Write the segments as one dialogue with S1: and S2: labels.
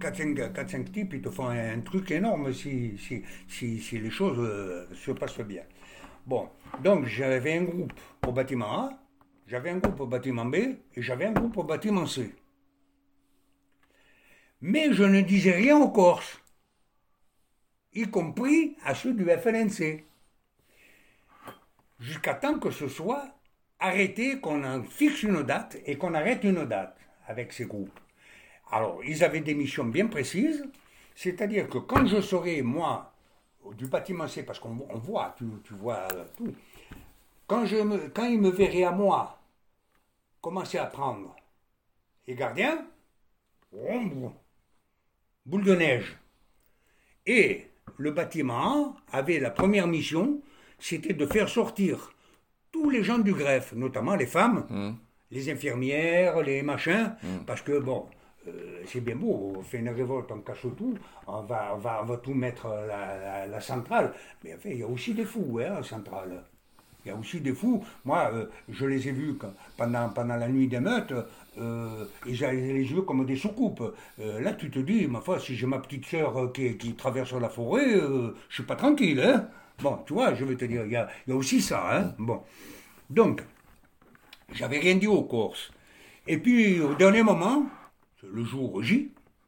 S1: 4-5 types, ils te font un truc énorme si les choses se passent bien. Bon, donc j'avais un groupe au bâtiment A, j'avais un groupe au bâtiment B et j'avais un groupe au bâtiment C. Mais je ne disais rien aux Corses, y compris à ceux du FLNC, jusqu'à temps que ce soit arrêté, qu'on en fixe une date et qu'on arrête une date avec ces groupes. Alors, ils avaient des missions bien précises, c'est-à-dire que quand je serai, moi, du bâtiment C, parce qu'on voit, tu vois tout, quand ils me verraient à moi commencer à prendre les gardiens, boule de neige. Et le bâtiment A avait la première mission, c'était de faire sortir tous les gens du greffe, notamment les femmes, les infirmières, les machins, parce que bon, c'est bien beau, on fait une révolte, on cache tout, on va tout mettre la centrale, mais enfin, il y a aussi des fous, hein, la centrale. Il y a aussi des fous. Moi, je les ai vus pendant la nuit d'émeute, ils avaient les yeux comme des soucoupes. Là, tu te dis, ma foi, si j'ai ma petite sœur qui traverse la forêt, je suis pas tranquille, hein. Bon, tu vois, je vais te dire, il y a aussi ça, hein. Bon. Donc, j'avais rien dit aux Corses. Et puis, au dernier moment, le jour J,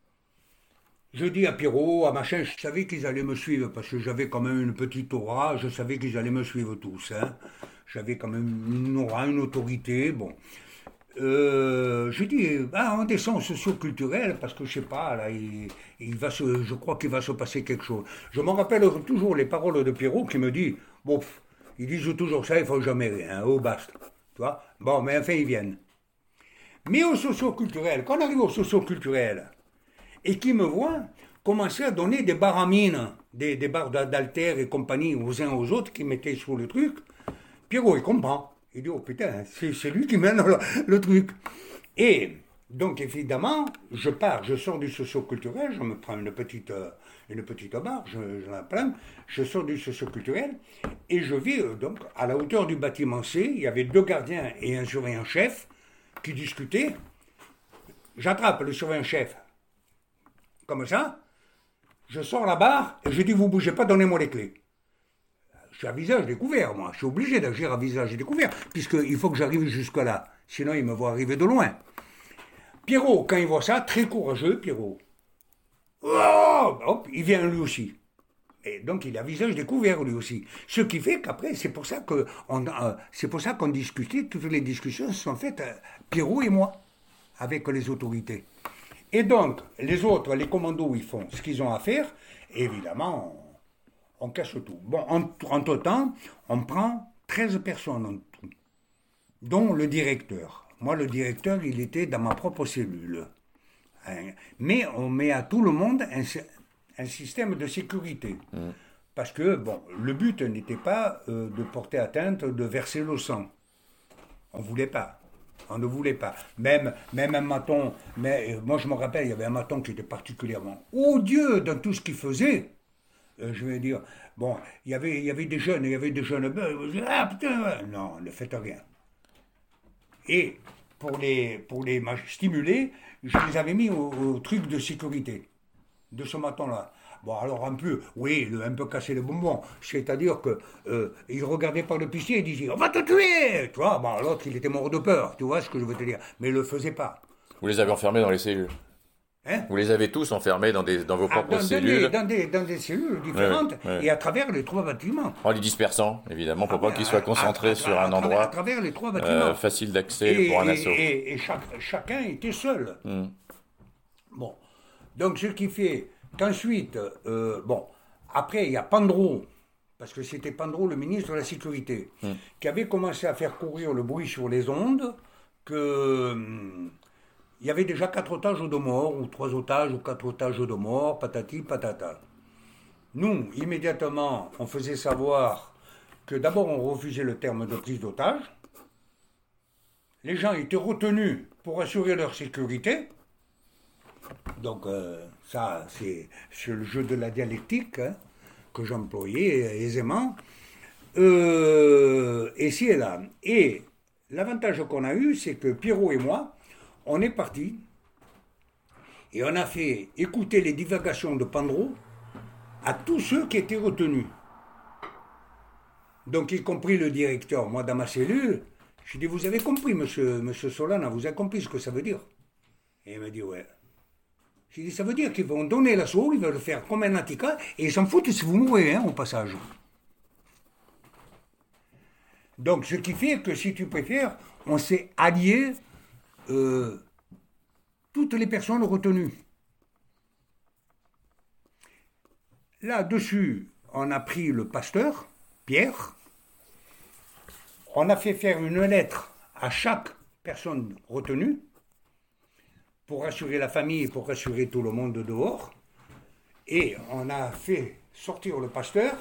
S1: je dis à Pierrot, à machin, je savais qu'ils allaient me suivre parce que j'avais quand même une petite aura, je savais qu'ils allaient me suivre tous. Hein. J'avais quand même une aura, une autorité, bon. Je dis, on descend au socio-culturel parce que je sais pas, là, je crois qu'il va se passer quelque chose. Je me rappelle toujours les paroles de Pierrot qui me dit, bon, ils disent toujours ça, il faut jamais rien, oh basta. Tu vois? Bon, mais enfin, ils viennent. Mais au socio-culturel, quand on arrive au socio-culturel, et qui me voient commencer à donner des baramines, des barres d'haltères et compagnie aux uns aux autres qui mettaient sur le truc, Pierrot, il comprend. Il dit, oh putain, c'est lui qui mène le truc. Et donc, évidemment, je pars, je sors du socio-culturel, je me prends une petite barre, je la prends, je sors du socio-culturel, et je vais, donc, à la hauteur du bâtiment C, il y avait 2 gardiens et un surveillant-chef qui discutaient. J'attrape le surveillant-chef, comme ça, je sors la barre et je dis, vous bougez pas, donnez-moi les clés. Je suis à visage découvert, moi. Je suis obligé d'agir à visage découvert, puisqu'il faut que j'arrive jusque-là. Sinon, il me voit arriver de loin. Pierrot, quand il voit ça, très courageux, Pierrot. Oh, hop, il vient lui aussi. Et donc, il a visage découvert, lui aussi. Ce qui fait qu'après, c'est pour ça qu'on discutait, toutes les discussions se sont faites, Pierrot et moi, avec les autorités. Et donc, les autres, les commandos, ils font ce qu'ils ont à faire, et évidemment, on casse tout. Bon, entre-temps, on prend 13 personnes en tout, dont le directeur. Moi, le directeur, il était dans ma propre cellule. Mais on met à tout le monde un système de sécurité. Parce que, bon, le but n'était pas de porter atteinte, de verser le sang. On ne voulait pas. On ne voulait pas. Même un maton, moi je me rappelle, il y avait un maton qui était particulièrement odieux dans tout ce qu'il faisait. Je vais dire, bon, il y avait des jeunes, ah putain, non, ne faites rien. Et pour les stimuler, je les avais mis au truc de sécurité de ce maton-là. Bon, alors un peu casser les bonbons. C'est-à-dire que il regardait par le pistolet et disait, on va te tuer. Tu vois, bon, l'autre, il était mort de peur. Tu vois ce que je veux te dire. Mais il le faisait pas.
S2: Vous les avez enfermés dans les cellules?
S1: Hein?
S2: Vous les avez tous enfermés dans vos propres cellules?
S1: Dans des cellules différentes, et à travers les 3 bâtiments.
S2: En les dispersant, évidemment, pour pas qu'ils soient concentrés sur un endroit
S1: à travers les 3 bâtiments.
S2: Facile d'accès pour un assaut.
S1: Et chacun était seul. Bon. Donc, ce qui fait qu'ensuite, après, il y a Pandro, parce que c'était Pandro, le ministre de la Sécurité, qui avait commencé à faire courir le bruit sur les ondes que il y avait déjà 4 otages de mort, ou 3 otages, ou 4 otages de mort, patati patata. Nous, immédiatement, on faisait savoir que d'abord on refusait le terme de prise d'otage. Les gens étaient retenus pour assurer leur sécurité. Donc ça, c'est le jeu de la dialectique que j'employais aisément. Et si et là. Et l'avantage qu'on a eu, c'est que Pierrot et moi, on est partis. Et on a fait écouter les divagations de Pandro à tous ceux qui étaient retenus. Donc, y compris le directeur. Moi, dans ma cellule, je dis, vous avez compris, monsieur Solana, vous avez compris ce que ça veut dire? Et il m'a dit, ouais. J'ai dit, ça veut dire qu'ils vont donner l'assaut, ils veulent le faire comme un antica, et ils s'en foutent si vous mourrez, au passage. Donc, ce qui fait que, si tu préfères, on s'est allié toutes les personnes retenues. Là-dessus, on a pris le pasteur, Pierre. On a fait faire une lettre à chaque personne retenue pour rassurer la famille, pour rassurer tout le monde dehors. Et on a fait sortir le pasteur.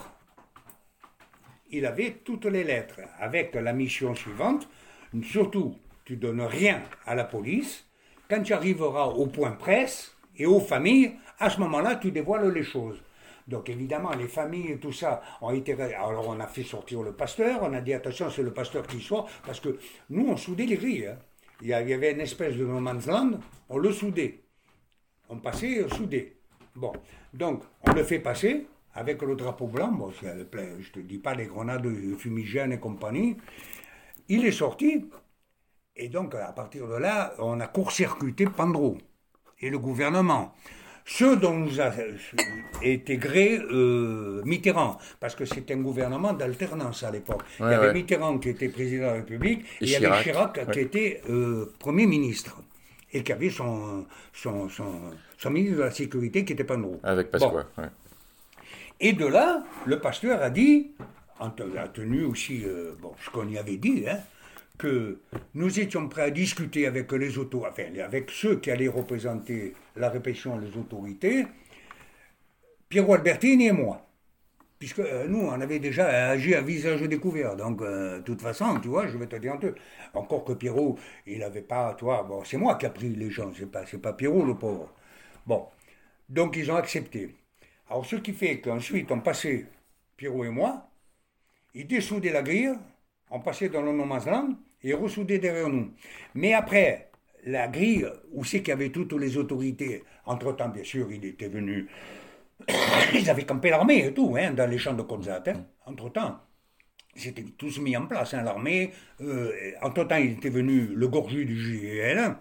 S1: Il avait toutes les lettres avec la mission suivante. Surtout, tu ne donnes rien à la police. Quand tu arriveras au point presse et aux familles, à ce moment-là, tu dévoiles les choses. Donc évidemment, les familles et tout ça ont été... Alors on a fait sortir le pasteur, on a dit attention, c'est le pasteur qui sort, parce que nous, on soudait les grilles. Hein. Il y avait une espèce de no man's land, on le soudait. On passait soudé. Bon, donc on le fait passer avec le drapeau blanc, bon, je ne te dis pas les grenades fumigènes et compagnie. Il est sorti, et donc à partir de là, on a court-circuité Pandro et le gouvernement. Ce dont nous a été gré Mitterrand, parce que c'était un gouvernement d'alternance à l'époque. Il y avait Mitterrand qui était président de la République, et il y avait Chirac qui était Premier ministre, et qui avait son ministre de la Sécurité qui était Pandro.
S2: Avec Pasqua,
S1: bon. Et de là, le pasteur a dit, a tenu aussi ce qu'on y avait dit, hein, que nous étions prêts à discuter avec les avec ceux qui allaient représenter la répression, les autorités, Piero Albertini et moi. Puisque nous, on avait déjà agi à visage découvert. Donc, de toute façon, tu vois, je vais te dire un truc. Encore que Piero, il n'avait pas, toi, bon, c'est moi qui ai pris les gens, c'est pas Piero, le pauvre. Bon, donc ils ont accepté. Alors, ce qui fait qu'ensuite, on passait, Piero et moi, ils dessoudaient la grille, on passait dans le no man's land et ressoudaient derrière nous. Mais après, la grille, où c'est qu'il y avait toutes les autorités, entre-temps, bien sûr, il était venu, ils avaient campé l'armée et tout, hein, dans les champs de Konzat, hein, entre-temps. C'était tous mis en place, hein, l'armée. Entre-temps, il était venu le gorju du GIGN.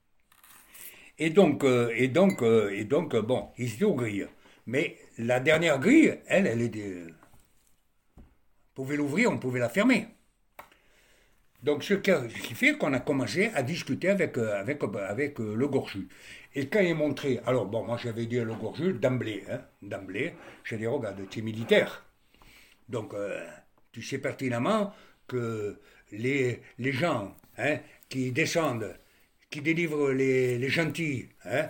S1: Et donc, bon, ils étaient aux grilles. Mais la dernière grille, elle était... On pouvait l'ouvrir, on pouvait la fermer. Donc, ce qui fait qu'on a commencé à discuter avec le gorju. Et quand il est montré... Alors, bon, moi, j'avais dit à le gorju, d'emblée, j'ai dit, regarde, tu es militaire. Donc, tu sais pertinemment que les gens qui descendent, qui délivrent les gentils,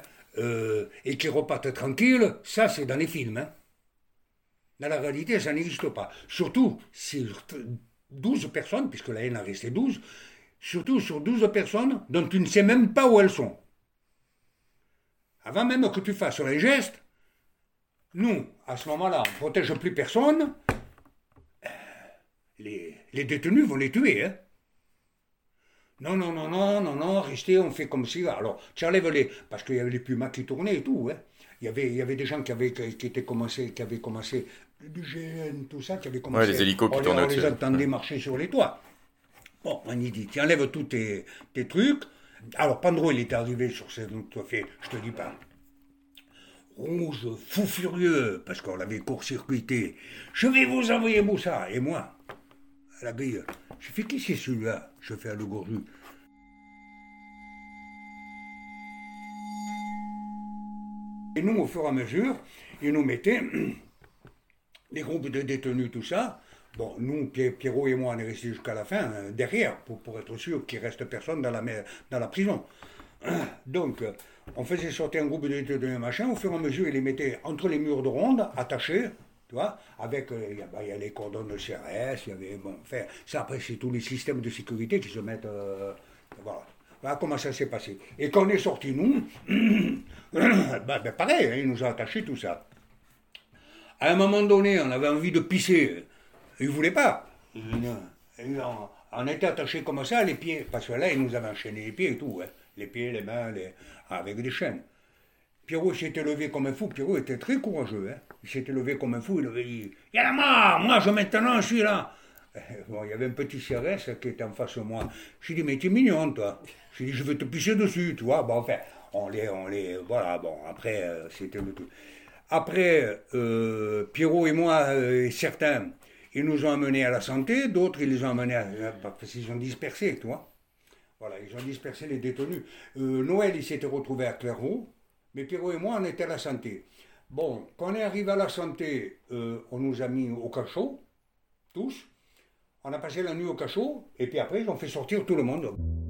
S1: et qui repartent tranquilles, ça, c'est dans les films. Hein. Dans la réalité, ça n'existe pas. Surtout sur 12 personnes, puisque là, il en restait 12, surtout sur 12 personnes dont tu ne sais même pas où elles sont. Avant même que tu fasses les gestes, nous, à ce moment-là, on ne protège plus personne, les détenus vont les tuer. Hein. Non, restez, on fait comme si... Alors, tu enlèves les... Parce qu'il y avait les pumas qui tournaient et tout, hein. Il y avait des gens qui avaient commencé, du GN, tout ça, qui avaient commencé...
S2: Ouais, les hélicos qui tournaient
S1: dessus. On les entendait marcher sur les toits. Bon, on y dit, tu enlèves tous tes trucs. Alors, Pandro, il était arrivé sur ce fait, je te dis pas. Rouge, fou furieux, parce qu'on l'avait court-circuité. Je vais vous envoyer Moussa. Et moi, à la grille, je fais qui c'est celui-là? Je fais à le gorju. Et nous, au fur et à mesure, ils nous mettaient des groupes de détenus, tout ça. Bon, nous, Pierrot et moi, on est restés jusqu'à la fin, derrière, pour être sûr qu'il ne reste personne dans la prison. Donc, on faisait sortir un groupe de détenus, machin, au fur et à mesure, ils les mettaient entre les murs de ronde, attachés, tu vois, avec, il y a les cordons de CRS, il y avait, bon, enfin, ça après, c'est tous les systèmes de sécurité qui se mettent, voilà. Voilà comment ça s'est passé. Et quand on est sortis, nous, pareil, hein, ils nous ont attachés, tout ça. À un moment donné, on avait envie de pisser. Ils ne voulaient pas. On était attachés comme ça, les pieds, parce que là, ils nous avaient enchaîné les pieds et tout. Hein. Les pieds, les mains, avec des chaînes. Pierrot s'était levé comme un fou. Pierrot était très courageux. Hein. Il s'était levé comme un fou. Il avait dit, « Y'en a marre, moi, maintenant, je suis là. » Bon, il y avait un petit CRS qui était en face de moi. J'ai dit, mais t'es mignon, toi. J'ai dit, je vais te pisser dessus, tu vois. Bon, enfin, voilà, bon, après, c'était le truc. Après, Pierrot et moi, certains, ils nous ont amenés à la santé, d'autres, ils les ont amenés parce qu'ils ont dispersé, tu vois. Voilà, ils ont dispersé les détenus. Noël, il s'était retrouvé à Clairvaux, mais Pierrot et moi, on était à la santé. Bon, quand on est arrivé à la santé, on nous a mis au cachot, tous. On a passé la nuit au cachot, et puis après, ils ont fait sortir tout le monde.